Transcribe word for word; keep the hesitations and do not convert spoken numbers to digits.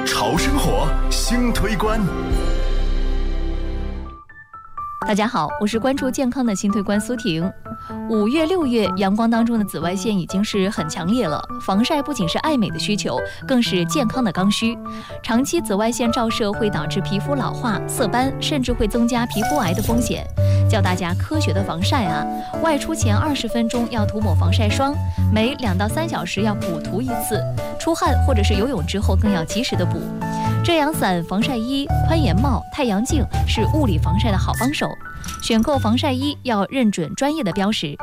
潮生活新推观。 大家好，我是关注健康的新推官苏婷。五月、六月，阳光当中的紫外线已经是很强烈了。防晒不仅是爱美的需求，更是健康的刚需。长期紫外线照射会导致皮肤老化、色斑，甚至会增加皮肤癌的风险。教大家科学的防晒啊，外出前二十分钟要涂抹防晒霜，每两到三小时要补涂一次。出汗或者是游泳之后更要及时的补。遮阳伞、防晒衣、宽檐帽、太阳镜是物理防晒的好帮手。选购防晒衣要认准专业的标识，